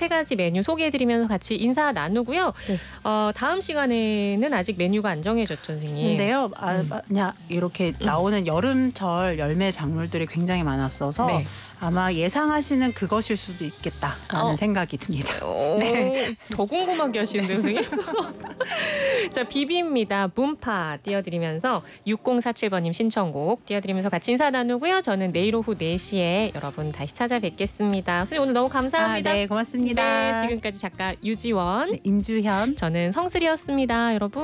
세 가지 메뉴 소개해드리면서 같이 인사 나누고요. 네. 다음 시간에는 아직 메뉴가 안 정해졌죠, 선생님. 근데요, 그냥 이렇게 나오는 여름철 열매 작물들이 굉장히 많았어서 네. 아마 예상하시는 그것일 수도 있겠다라는 생각이 듭니다. 더 궁금하게 하시는데요, 선생님? 자, 비비입니다. 문파 띄워드리면서 6047번님 신청곡 띄워드리면서 같이 인사 나누고요. 저는 내일 오후 4시에 여러분 다시 찾아뵙겠습니다. 선생님 오늘 너무 감사합니다. 네, 고맙습니다. 네, 지금까지 작가 유지원, 네, 임주현. 저는 성슬이었습니다. 여러분.